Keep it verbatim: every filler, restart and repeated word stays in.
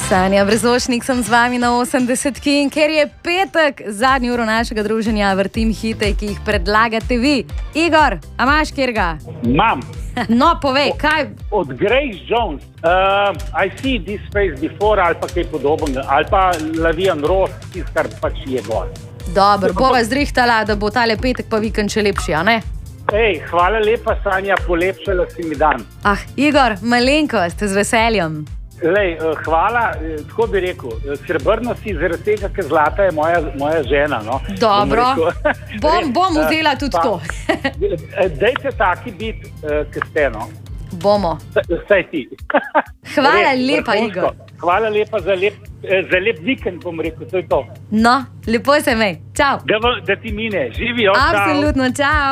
Sanja Brezošnik sem z vami na osemdesetki in ker je petek, zadnji uro našega druženja, vrtim hite, ki jih predlagate vi. Igor, a imaš kjerga? Imam. No, povej, kaj? Od Grace Jones. Uh, I see this face before, ali pa kaj podobno, ali pa Lavian Ross, tisto, kar pač je gor. Dobro, bova zrihtala, da bo tale petek pa vikend še lepši, a ne? Ej, hvala lepa, Sanja, polepšala si mi dan. Ah, Igor, malenkost, z veseljem. Lej, hvala, tako bi rekel, srebrno si zaradi tega, ker zlata je moja, moja žena. No? Dobro, bom, bom vzela tudi pa, to. Dejte taki biti, ki ste, no. Bomo. Vsaj ti. Hvala Res, lepa, vrhunsko. Igor. Hvala lepa za lep, za lep vikend, bom rekel, to je to. No, lepo se mej. Čau. Da, da ti mine, živijo. Absolutno, čau.